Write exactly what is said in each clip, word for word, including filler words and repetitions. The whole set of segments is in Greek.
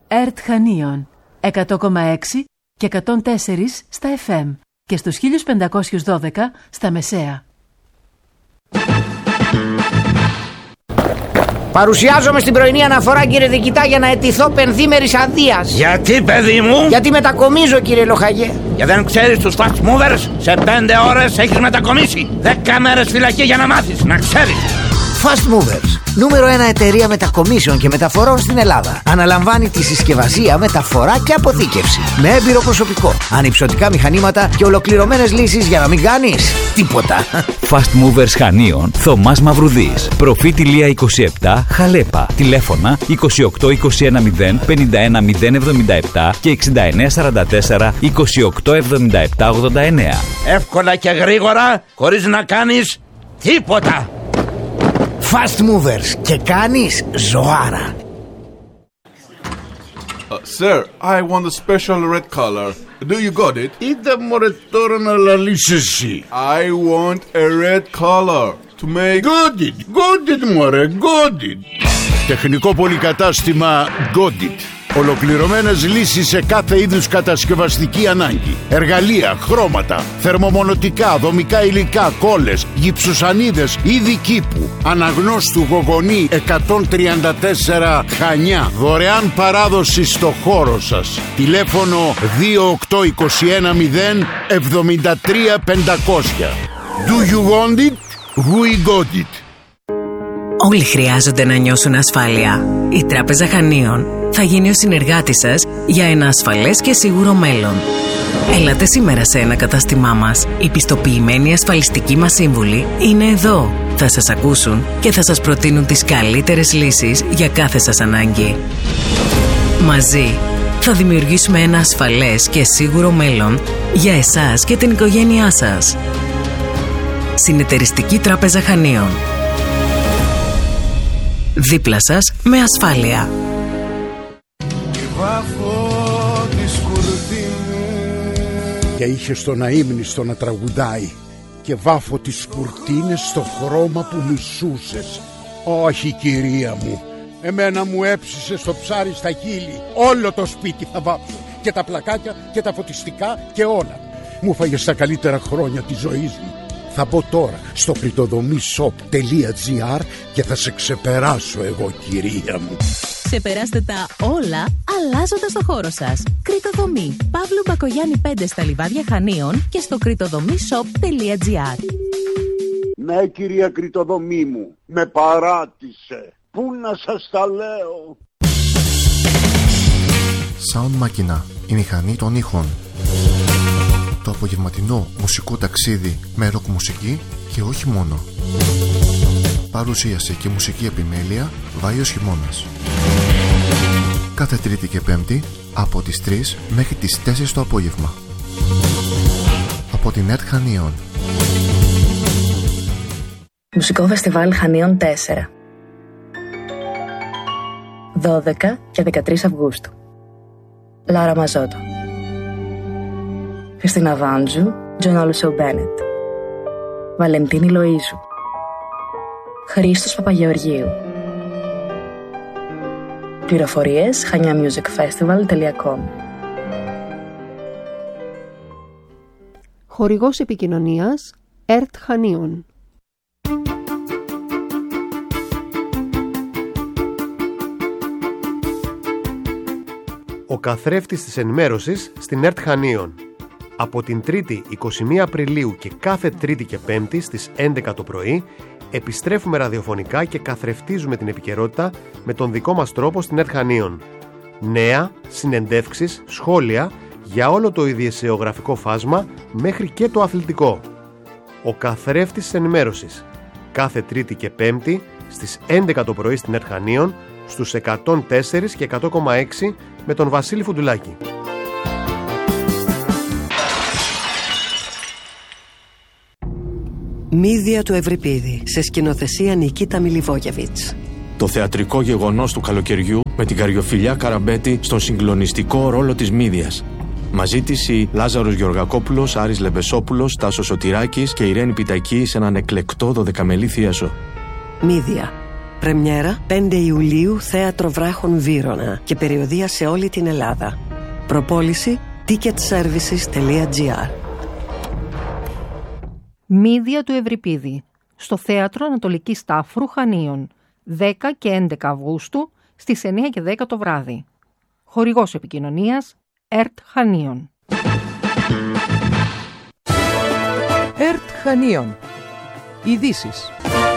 ΕΡΤ Χανίων εκατό κόμμα έξι και εκατόν τέσσερα στα εφ εμ και στους χίλια πεντακόσια δώδεκα στα μεσαία. Παρουσιάζομαι στην πρωινή αναφορά, κύριε Διοικητά, για να αιτηθώ πενθήμερης αδείας. Γιατί, παιδί μου? Γιατί μετακομίζω, κύριε Λοχαγέ. Για δεν ξέρεις τους fast movers? Σε πέντε ώρες έχεις μετακομίσει. Δέκα μέρες φυλακή για να μάθεις, να ξέρεις. Fast Movers, νούμερο ένα εταιρεία μετακομίσεων και μεταφορών στην Ελλάδα. Αναλαμβάνει τη συσκευασία, μεταφορά και αποθήκευση. Με έμπειρο προσωπικό, ανυψωτικά μηχανήματα και ολοκληρωμένες λύσεις για να μην κάνεις τίποτα. Fast Movers Χανίων, Θωμάς Μαυρουδής. Προφήτη Λία είκοσι επτά, Χαλέπα. Τηλέφωνα είκοσι οκτώ είκοσι ένα μηδέν πενήντα ένα μηδέν εβδομήντα επτά και εξήντα εννέα σαράντα τέσσερα είκοσι οκτώ εβδομήντα επτά ογδόντα εννέα. Εύκολα και γρήγορα, χωρίς να κάνεις τίποτα. Fast Movers και κάνεις ζωάρα. Uh, sir, I want a special red color. Do you got it? Είδα μωρέ τώρα να λαλείς εσύ. I want a red color to make... Got it, got it μωρέ, got it. Τεχνικό πολυκατάστημα Got it. Ολοκληρωμένες λύσεις σε κάθε είδους κατασκευαστική ανάγκη. Εργαλεία, χρώματα, θερμομονωτικά, δομικά υλικά, κόλλες, γυψουσανίδες, είδη κήπου. Αναγνώστου Γογονή εκατόν τριάντα τέσσερα Χανιά. Δωρεάν παράδοση στο χώρο σας. Τηλέφωνο δύο οκτώ είκοσι ένα μηδέν εβδομήντα τρία πεντακόσια. Do you want it? We got it. Όλοι χρειάζονται να νιώσουν ασφάλεια. Η Τράπεζα Χανίων θα γίνει ο συνεργάτης σας για ένα ασφαλές και σίγουρο μέλλον. Έλατε σήμερα σε ένα κατάστημά μας. Οι πιστοποιημένοι ασφαλιστικοί μας σύμβουλοι είναι εδώ. Θα σας ακούσουν και θα σας προτείνουν τις καλύτερες λύσεις για κάθε σας ανάγκη. Μαζί θα δημιουργήσουμε ένα ασφαλές και σίγουρο μέλλον για εσάς και την οικογένειά σας. Συνεταιριστική Τράπεζα Χανίων. Δίπλα σας με ασφάλεια. Και είχε στον αείμνηστο να τραγουδάει. Και βάφω τις κουρτίνες στο χρώμα που μισούσες. Όχι κυρία μου, εμένα μου έψησε στο ψάρι στα χείλη. Όλο το σπίτι θα βάψω. Και τα πλακάκια και τα φωτιστικά και όλα. Μου φάγες τα καλύτερα χρόνια της ζωής μου. Θα μπω τώρα στο κριτοδομήσοπ τελεία τζι άρ και θα σε ξεπεράσω εγώ κυρία μου. Ξεπεράστε τα όλα αλλάζοντας το χώρο σας. Κριτοδομή Παύλου Μπακογιάννη πέντε στα Λιβάδια Χανίων και στο κριτοδομήσοπ τελεία τζι άρ. Ναι κυρία Κριτοδομή μου, με παράτησε. Πού να σας τα λέω. Sound Machina, η μηχανή των ήχων. Το απογευματινό μουσικό ταξίδι με ροκ μουσική και όχι μόνο. Παρουσίαση και μουσική επιμέλεια Βάιος Χειμώνας. Κάθε Τρίτη και Πέμπτη από τις τρεις μέχρι τις τέσσερις το απόγευμα. Από την ΕΡΤ Χανίων. Μουσικό Φεστιβάλ Χανίων τέσσερα. δώδεκα και δεκατρείς Αυγούστου. Λάρα Μαζότο, Χριστίνα Βάντζου, Τζον Όλουσο Μπένετ, Βαλεντίνη Λοΐζου, Χρήστος Παπαγεωργίου. Πληροφορίες χανιά μιούζικ φεστιβάλ τελεία κομ. Χορηγός επικοινωνίας ΕΡΤ Χανίων. Ο καθρέφτης της ενημέρωσης στην ΕΡΤ Χανίων. Από την Τρίτη εικοστή πρώτη Απριλίου και κάθε Τρίτη και Πέμπτη στις έντεκα το πρωί επιστρέφουμε ραδιοφωνικά και καθρεφτίζουμε την επικαιρότητα με τον δικό μας τρόπο στην ΕΡΤ Χανίων. Νέα, συνεντεύξεις, σχόλια για όλο το ειδησεογραφικό φάσμα μέχρι και το αθλητικό. Ο καθρέφτης της ενημέρωσης. Κάθε Τρίτη και Πέμπτη στις έντεκα το πρωί στην ΕΡΤ Χανίων στους εκατόν τέσσερα και εκατό κόμμα έξι με τον Βασίλη Φουντουλάκη. Μύδια του Ευρυπίδη, σε σκηνοθεσία Νικίτα Μιλιβόγεβιτς. Το θεατρικό γεγονός του καλοκαιριού με την Καριοφιλιά Καραμπέτη στον συγκλονιστικό ρόλο της Μύδιας. Μαζί της οι Λάζαρος Γεωργακόπουλος, Άρης Λεμπεσόπουλος, Τάσος Σωτηράκης και Ιρένη Πιτακή σε έναν εκλεκτό δωδεκαμελή θίασο. Μύδια. Πρεμιέρα πέντε Ιουλίου, Θέατρο Βράχων Βύρωνα και περιοδεία σε όλη την Ελλάδα. Προπόληση ticketservices τελεία gr. Μύδια του Ευρυπίδη, στο Θέατρο Ανατολικής Τάφρου Χανίων, δέκα και έντεκα Αυγούστου στις εννιά και δέκα το βράδυ. Χορηγός επικοινωνίας ΕΡΤ Χανίων. ΕΡΤ Χανίων. Ειδήσεις.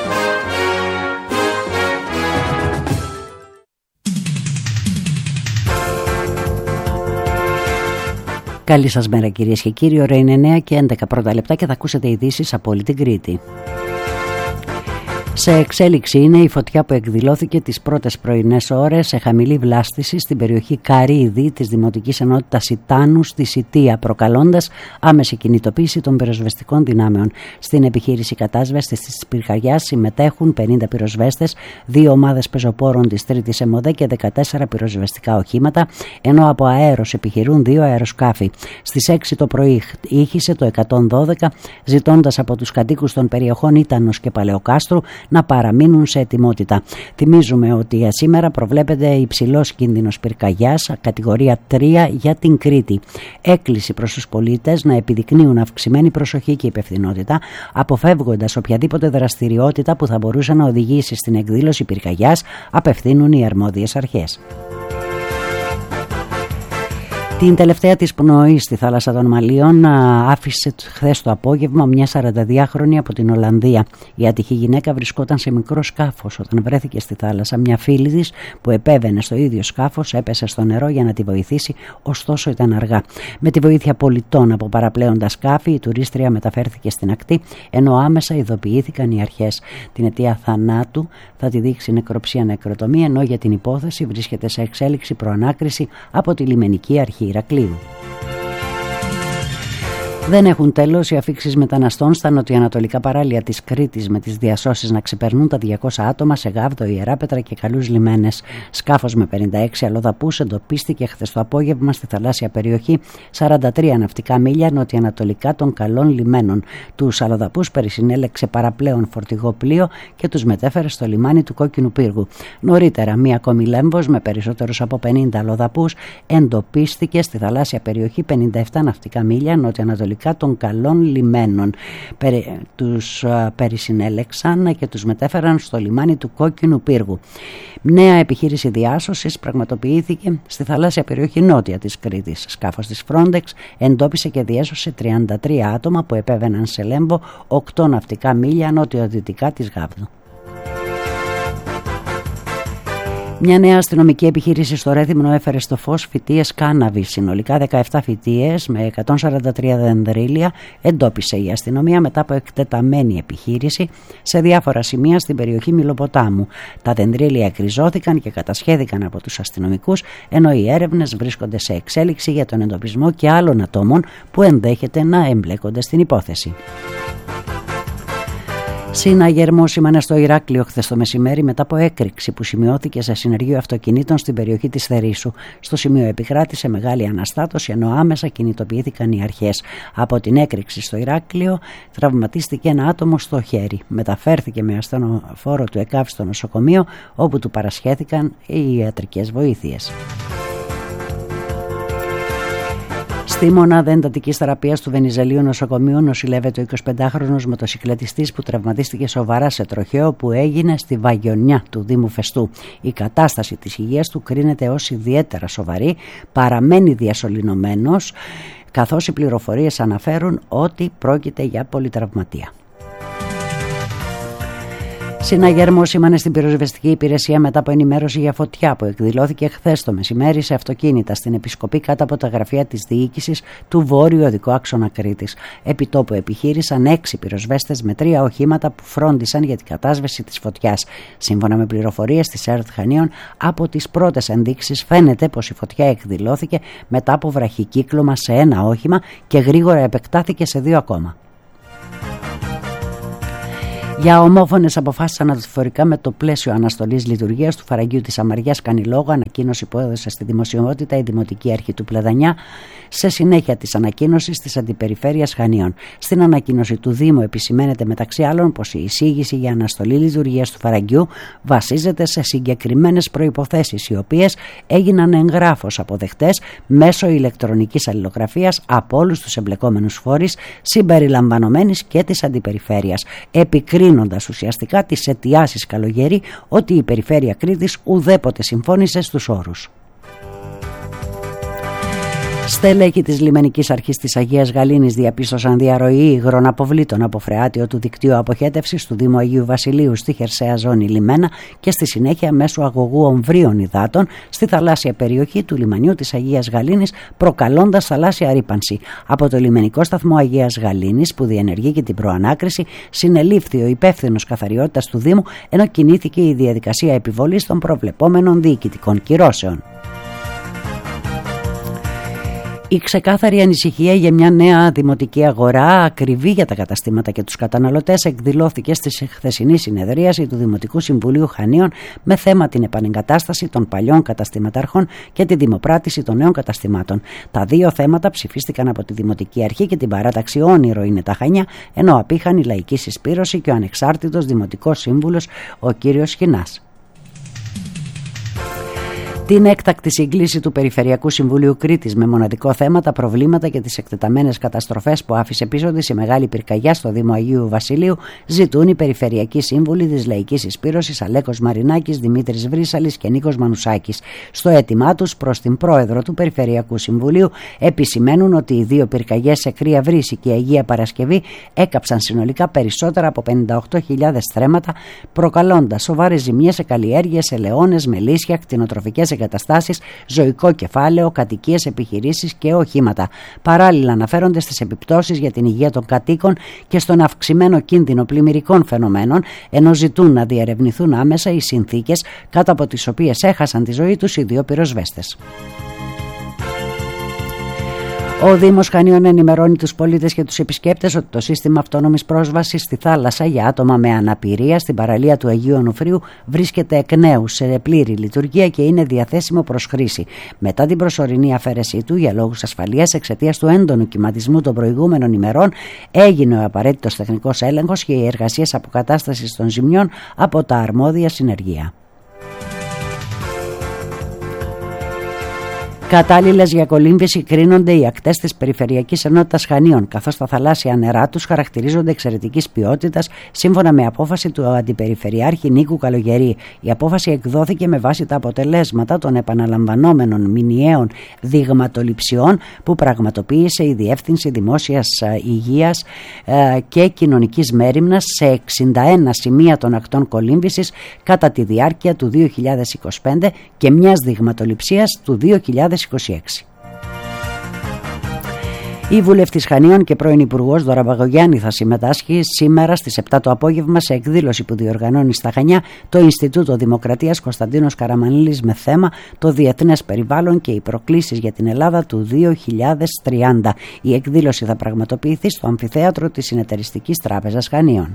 Καλή σας μέρα κυρίες και κύριοι, ώρα είναι εννιά και έντεκα πρώτα λεπτά και θα ακούσετε ειδήσεις από όλη την Κρήτη. Σε εξέλιξη είναι η φωτιά που εκδηλώθηκε τις πρώτες πρωινές ώρες σε χαμηλή βλάστηση στην περιοχή Καρύδη της Δημοτικής Ενότητας Ιτάνου στη Σιτία, προκαλώντας άμεση κινητοποίηση των πυροσβεστικών δυνάμεων. Στην επιχείρηση κατάσβεσης της πυρκαγιάς συμμετέχουν πενήντα πυροσβέστες, δύο ομάδες πεζοπόρων της τρίτης ΕΜΟΔΕ και δεκατέσσερα πυροσβεστικά οχήματα, ενώ από αέρος επιχειρούν δύο αεροσκάφη. Στις έξι το πρωί ήχησε το εκατόν δώδεκα, ζητώντας από τους κατοίκους των περιοχών Ίτανος και Παλαιοκάστρου να παραμείνουν σε ετοιμότητα. Θυμίζουμε ότι σήμερα προβλέπεται υψηλός κίνδυνος πυρκαγιάς, κατηγορία τρία για την Κρήτη. Έκκληση προς τους πολίτες να επιδεικνύουν αυξημένη προσοχή και υπευθυνότητα, αποφεύγοντας οποιαδήποτε δραστηριότητα που θα μπορούσε να οδηγήσει στην εκδήλωση πυρκαγιάς, απευθύνουν οι αρμόδιες αρχές. Την τελευταία της πνοή στη θάλασσα των Μαλίων άφησε χθες το απόγευμα μια σαρανταδυάχρονη από την Ολλανδία. Η ατυχή γυναίκα βρισκόταν σε μικρό σκάφος όταν βρέθηκε στη θάλασσα. Μια φίλη της που επέβαινε στο ίδιο σκάφος έπεσε στο νερό για να τη βοηθήσει, ωστόσο ήταν αργά. Με τη βοήθεια πολιτών από παραπλέοντα σκάφη, η τουρίστρια μεταφέρθηκε στην ακτή, ενώ άμεσα ειδοποιήθηκαν οι αρχές. Την αιτία θανάτου θα τη δείξει νεκροψία νεκροτομία, ενώ για την υπόθεση βρίσκεται σε εξέλιξη προανάκριση από τη λιμενική αρχή Ηρακλείου. Δεν έχουν τέλος οι αφίξεις μεταναστών στα νοτιοανατολικά παράλια της Κρήτης, με τις διασώσεις να ξεπερνούν τα διακόσια άτομα σε Γάβδο, Ιεράπετρα και καλούς λιμένες. Σκάφος με πενήντα έξι αλλοδαπούς εντοπίστηκε χθες το απόγευμα στη θαλάσσια περιοχή σαράντα τρία ναυτικά μίλια νοτιοανατολικά των καλών λιμένων. Τους αλλοδαπούς περισυνέλεξε παραπλέον φορτηγό πλοίο και τους μετέφερε στο λιμάνι του Κόκκινου Πύργου. Νωρίτερα, μία ακόμη λέμβος με περισσότερους από πενήντα αλλοδαπούς εντοπίστηκε στη θαλάσσια περιοχή πενήντα επτά ναυτικά μίλια νοτιοανατολικά των καλών λιμένων. Περι, τους α, περισυνέλεξαν και τους μετέφεραν στο λιμάνι του Κόκκινου Πύργου. Νέα επιχείρηση διάσωσης πραγματοποιήθηκε στη θαλάσσια περιοχή νότια της Κρήτης. Σκάφος της Frontex εντόπισε και διέσωσε τριάντα τρία άτομα που επέβαιναν σε Λέμβο, οκτώ ναυτικά μίλια νότιο-δυτικά της Γάβδου. Μια νέα αστυνομική επιχείρηση στο Ρέθυμνο έφερε στο φως φυτείες κάναβης. Συνολικά δεκαεπτά φυτείες με εκατόν σαράντα τρία δενδρίλια εντόπισε η αστυνομία μετά από εκτεταμένη επιχείρηση σε διάφορα σημεία στην περιοχή Μιλοποτάμου. Τα δενδρίλια εκριζώθηκαν και κατασχέθηκαν από τους αστυνομικούς, ενώ οι έρευνες βρίσκονται σε εξέλιξη για τον εντοπισμό και άλλων ατόμων που ενδέχεται να εμπλέκονται στην υπόθεση. Συναγερμό σήμανε στο Ηράκλειο χθες το μεσημέρι μετά από έκρηξη που σημειώθηκε σε συνεργείο αυτοκινήτων στην περιοχή της Θερήσου. Στο σημείο επικράτησε μεγάλη αναστάτωση, ενώ άμεσα κινητοποιήθηκαν οι αρχές. Από την έκρηξη στο Ηράκλειο τραυματίστηκε ένα άτομο στο χέρι. Μεταφέρθηκε με ασθενοφόρο του ΕΚΑΒ στο νοσοκομείο, όπου του παρασχέθηκαν οι ιατρικές βοήθειες. Στη μονάδα εντατικής θεραπείας του Βενιζελίου νοσοκομείου νοσηλεύεται ο εικοσιπεντάχρονος μοτοσικλετιστής που τραυματίστηκε σοβαρά σε τροχαίο που έγινε στη Βαγιονιά του Δήμου Φεστού. Η κατάσταση της υγείας του κρίνεται ως ιδιαίτερα σοβαρή, παραμένει διασωληνωμένος, καθώς οι πληροφορίες αναφέρουν ότι πρόκειται για πολυτραυματία. Συναγερμό σήμανε στην πυροσβεστική υπηρεσία μετά από ενημέρωση για φωτιά που εκδηλώθηκε χθες το μεσημέρι σε αυτοκίνητα στην Επισκοπή κάτω από τα γραφεία της διοίκησης του Βόρειου Οδικού Άξονα Κρήτης. Επιτόπου επιχείρησαν έξι πυροσβέστες με τρία οχήματα που φρόντισαν για την κατάσβεση της φωτιάς. Σύμφωνα με πληροφορίες της ΕΡΤ Χανίων, από τις πρώτες ενδείξεις φαίνεται πως η φωτιά εκδηλώθηκε μετά από βραχικύκλωμα σε ένα όχημα και γρήγορα επεκτάθηκε σε δύο ακόμα. Για ομόφωνες αποφάσεις αναφορικά με το πλαίσιο αναστολής λειτουργίας του φαραγγιού της Αμαριάς κάνει λόγο ανακοίνωση που έδωσε στη δημοσιότητα η Δημοτική Αρχή του Πλεδανιά σε συνέχεια της ανακοίνωσης της Αντιπεριφέρειας Χανίων. Στην ανακοίνωση του Δήμου επισημαίνεται μεταξύ άλλων πως η εισήγηση για αναστολή λειτουργίας του φαραγγιού βασίζεται σε συγκεκριμένες προϋποθέσεις οι οποίες έγιναν εγγράφως αποδεκτές μέσω ηλεκτρονικής αλληλογραφίας από όλους τους εμπλεκόμενους φορείς συμπεριλαμβανομένης και της Αντιπεριφέρειας, επικρίνοντας ουσιαστικά τις αιτιάσεις καλογερή ότι η Περιφέρεια Κρήτης ουδέποτε συμφώνησε στους όρους. Στελέχοι της Λιμενικής Αρχής της Αγίας Γαλήνης διαπίστωσαν διαρροή υγρών αποβλήτων από φρεάτιο του δικτύου αποχέτευσης του Δήμου Αγίου Βασιλείου στη χερσαία ζώνη Λιμένα και στη συνέχεια μέσω αγωγού ομβρίων υδάτων στη θαλάσσια περιοχή του λιμανιού της Αγίας Γαλήνης, προκαλώντας θαλάσσια ρύπανση. Από το λιμενικό σταθμό Αγίας Γαλήνης, που διενεργεί και την προανάκριση, συνελήφθη ο υπεύθυνος καθαριότητας του Δήμου, ενώ κινήθηκε η διαδικασία επιβολής των προβλεπόμενων διοικητικών κυρώσεων. Η ξεκάθαρη ανησυχία για μια νέα δημοτική αγορά ακριβή για τα καταστήματα και τους καταναλωτές εκδηλώθηκε στη χθεσινή συνεδρίαση του Δημοτικού Συμβουλίου Χανίων με θέμα την επανεγκατάσταση των παλιών καταστηματάρχων και τη δημοπράτηση των νέων καταστημάτων. Τα δύο θέματα ψηφίστηκαν από τη Δημοτική Αρχή και την παράταξη Όνειρο είναι τα Χανιά, ενώ απήχαν η Λαϊκή Συσπήρωση και ο ανεξάρτητος Δημοτικός Σύμβουλος ο κύριος Χινάς. Την έκτακτη σύγκληση του Περιφερειακού Συμβουλίου Κρήτης με μοναδικό θέμα τα προβλήματα και τις εκτεταμένες καταστροφές που άφησε πίσω της η μεγάλη πυρκαγιά στο Δήμο Αγίου Βασιλείου ζητούν οι Περιφερειακοί Σύμβουλοι της Λαϊκής Συσπήρωσης Αλέκος Μαρινάκης, Δημήτρης Βρύσαλης και Νίκος Μανουσάκης. Στο αίτημά τους προς την πρόεδρο του Περιφερειακού Συμβουλίου επισημαίνουν ότι οι δύο πυρκαγιές σε Κρύα Βρύση και Αγία Παρασκευή έκαψαν συνολικά περισσότερα από πενήντα οκτώ χιλιάδες στρέμματα, προκαλώντας σοβαρές ζημιές σε καλλιέργειες, ελαιώνες, μελίσια, κτηνοτροφικές εγκαταστάσεις, ζωικό κεφάλαιο, κατοικίες, επιχειρήσεις και οχήματα. Παράλληλα αναφέρονται στις επιπτώσεις για την υγεία των κατοίκων και στον αυξημένο κίνδυνο πλημμυρικών φαινομένων, ενώ ζητούν να διερευνηθούν άμεσα οι συνθήκες κάτω από τις οποίες έχασαν τη ζωή τους οι δύο πυροσβέστες. Ο Δήμος Χανίων ενημερώνει τους πολίτες και τους επισκέπτες ότι το σύστημα αυτόνομης πρόσβασης στη θάλασσα για άτομα με αναπηρία στην παραλία του Αγίου Ονουφρίου βρίσκεται εκ νέου σε πλήρη λειτουργία και είναι διαθέσιμο προς χρήση. Μετά την προσωρινή αφαίρεσή του για λόγους ασφαλείας εξαιτίας του έντονου κυματισμού των προηγούμενων ημερών, έγινε ο απαραίτητος τεχνικός έλεγχος και οι εργασίες αποκατάστασης των ζημιών από τα αρμόδια συνεργεία. Κατάλληλες για κολύμβηση κρίνονται οι ακτές της Περιφερειακής Ενότητας Χανίων, καθώς τα θαλάσσια νερά τους χαρακτηρίζονται εξαιρετικής ποιότητας, σύμφωνα με απόφαση του Αντιπεριφερειάρχη Νίκου Καλογερή. Η απόφαση εκδόθηκε με βάση τα αποτελέσματα των επαναλαμβανόμενων μηνιαίων δειγματοληψιών που πραγματοποίησε η Διεύθυνση Δημόσιας Υγείας και Κοινωνικής Μέριμνας σε εξήντα ένα σημεία των ακτών κολύμβησης κατά τη διάρκεια του δύο χιλιάδες είκοσι πέντε και μιας δειγματοληψίας του δύο χιλιάδες είκοσι έξι. Η βουλευτής Χανίων και πρώην Υπουργός Δώρα Μπακογιάννη θα συμμετάσχει σήμερα στις επτά το απόγευμα σε εκδήλωση που διοργανώνει στα Χανιά το Ινστιτούτο Δημοκρατίας Κωνσταντίνος Καραμανλής με θέμα το διεθνές περιβάλλον και οι προκλήσεις για την Ελλάδα του δύο χιλιάδες τριάντα. Η εκδήλωση θα πραγματοποιηθεί στο αμφιθέατρο της Συνεταιριστικής Τράπεζας Χανίων.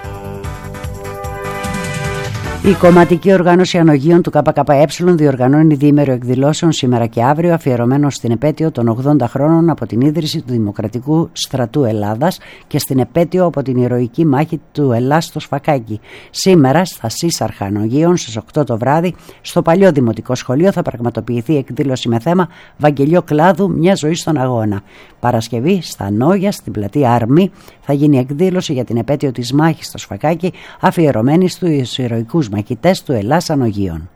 Η κομματική οργάνωση Ανογείων του ΚΚΕ διοργανώνει διήμερο εκδηλώσεων σήμερα και αύριο αφιερωμένο στην επέτειο των ογδόντα χρόνων από την ίδρυση του Δημοκρατικού Στρατού Ελλάδας και στην επέτειο από την ηρωική μάχη του Ελλάς στο Σφακάκι. Σήμερα στα Σύσσαρχα Ανογείων στις οκτώ το βράδυ στο παλιό Δημοτικό Σχολείο θα πραγματοποιηθεί εκδήλωση με θέμα Βαγγελιό Κλάδου, μια ζωή στον αγώνα. Παρασκευή στα Νόγια στην πλατεία Αρμή θα γίνει εκδήλωση για την επέτειο της μάχης στο Σφακάκι αφιερωμένη στους ηρωικούς μαχητές του Ελλάς Ανογείων.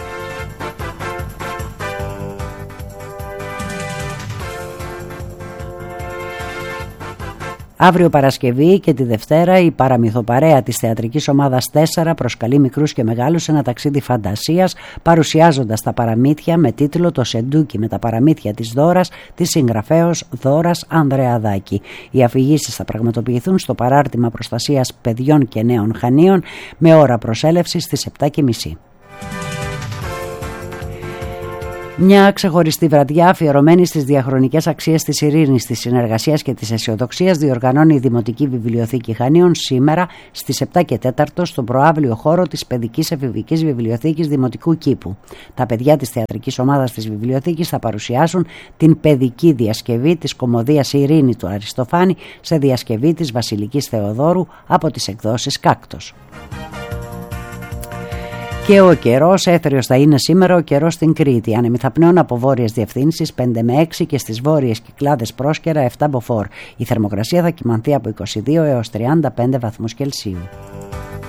Αύριο Παρασκευή και τη Δευτέρα η παραμυθοπαρέα της θεατρικής ομάδας τέσσερα προσκαλεί μικρούς και μεγάλους σε ένα ταξίδι φαντασίας παρουσιάζοντας τα παραμύθια με τίτλο «Το Σεντούκι με τα παραμύθια της Δώρας» της συγγραφέως Δώρας Ανδρεαδάκη. Οι αφηγήσεις θα πραγματοποιηθούν στο παράρτημα προστασίας παιδιών και νέων Χανίων με ώρα προσέλευσης στις επτά και μισή. Μια ξεχωριστή βραδιά αφιερωμένη στις διαχρονικές αξίες της ειρήνης, της συνεργασίας και της αισιοδοξίας διοργανώνει η Δημοτική Βιβλιοθήκη Χανίων σήμερα στις επτά και τέσσερα στον προαύλιο χώρο της Παιδικής Εφηβικής Βιβλιοθήκης Δημοτικού Κήπου. Τα παιδιά της θεατρικής ομάδας της βιβλιοθήκης θα παρουσιάσουν την παιδική διασκευή της κωμωδίας Ειρήνη του Αριστοφάνη σε διασκευή της Βασιλικής Θεοδόρου από τις εκδόσεις Κάκτος. Και ο καιρός, έθριος θα είναι σήμερα ο καιρός στην Κρήτη. Ανεμιθαπνέων από βόρειες διευθύνσεις πέντε με έξι και στις βόρειες Κυκλάδες Πρόσκαιρα επτά μποφόρ. Η θερμοκρασία θα κυμανθεί από είκοσι δύο έως τριάντα πέντε βαθμούς Κελσίου.